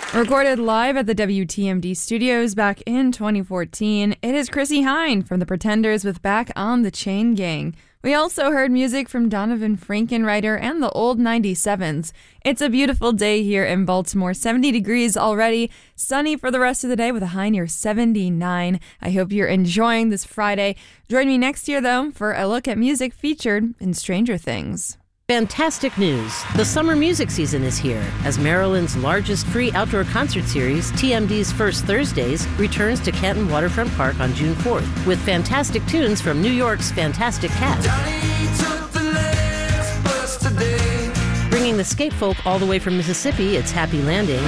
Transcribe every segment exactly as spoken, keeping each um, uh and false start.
Recorded live at the W T M D studios back in twenty fourteen, it is Chrissie Hynde from The Pretenders with Back on the Chain Gang. We also heard music from Donovan Frankenreiter and the Old ninety-sevens. It's a beautiful day here in Baltimore, seventy degrees already, sunny for the rest of the day with a high near seventy-nine. I hope you're enjoying this Friday. Join me next year, though, for a look at music featured in Stranger Things. Fantastic news. The summer music season is here as Maryland's largest free outdoor concert series, T M D's First Thursdays, returns to Canton Waterfront Park on June fourth with fantastic tunes from New York's Fantastic Cat. Bringing the skate folk all the way from Mississippi, it's Happy Landing.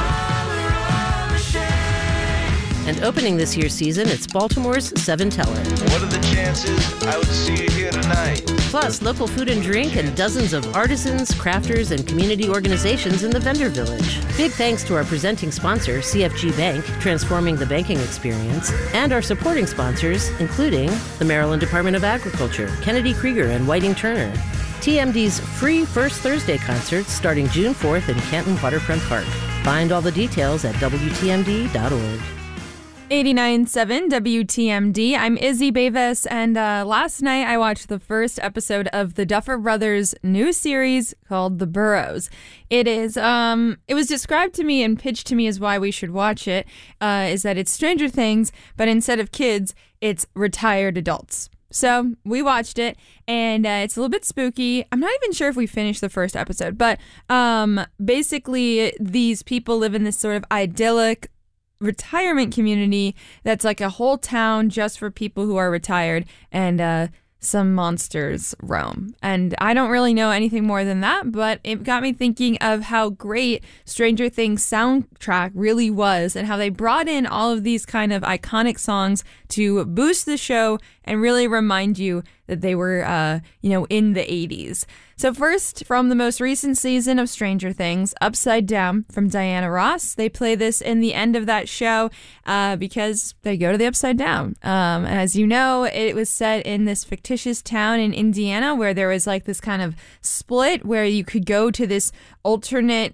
And opening this year's season, it's Baltimore's Seven Teller. What are the chances I would see you here tonight? Plus, local food and drink and dozens of artisans, crafters, and community organizations in the vendor village. Big thanks to our presenting sponsor, C F G Bank, transforming the banking experience, and our supporting sponsors, including the Maryland Department of Agriculture, Kennedy Krieger, and Whiting Turner. T M D's free First Thursday concerts starting June fourth in Canton Waterfront Park. Find all the details at W T M D dot org. eighty-nine point seven W T M D. I'm Izzy Bevis, and uh, last night I watched the first episode of the Duffer Brothers' new series called The Burrows. It is, um, it was described to me and pitched to me as why we should watch it, uh, is that it's Stranger Things, but instead of kids, it's retired adults. So we watched it, and uh, it's a little bit spooky. I'm not even sure if we finished the first episode, but um, basically these people live in this sort of idyllic retirement community that's like a whole town just for people who are retired, and uh, some monsters roam. And I don't really know anything more than that, but it got me thinking of how great Stranger Things soundtrack really was and how they brought in all of these kind of iconic songs to boost the show and really remind you that they were, uh, you know, in the eighties. So first, from the most recent season of Stranger Things, Upside Down from Diana Ross. They play this in the end of that show uh, because they go to the Upside Down. Um, as you know, it was set in this fictitious town in Indiana where there was like this kind of split where you could go to this alternate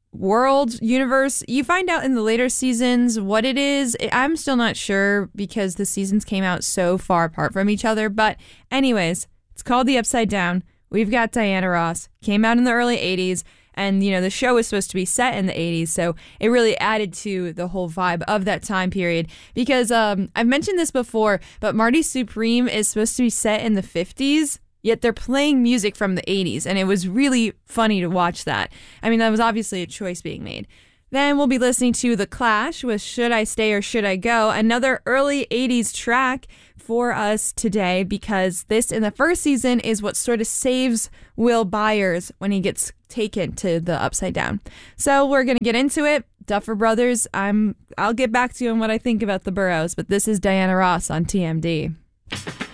world universe. You find out in the later seasons what it is. I'm still not sure because the seasons came out so far apart from each other. But anyways, it's called the Upside Down. We've got Diana Ross, came out in the early eighties, and, you know, the show was supposed to be set in the eighties, so it really added to the whole vibe of that time period. Because um, I've mentioned this before, but Marty Supreme is supposed to be set in the fifties, yet they're playing music from the eighties, and it was really funny to watch that. I mean, that was obviously a choice being made. Then we'll be listening to The Clash with Should I Stay or Should I Go, another early eighties track for us today, because this in the first season is what sort of saves Will Byers when he gets taken to the Upside Down. So we're going to get into it. Duffer Brothers, I'm, I'll get back to you on what I think about the Burrows, but this is Diana Ross on T M D.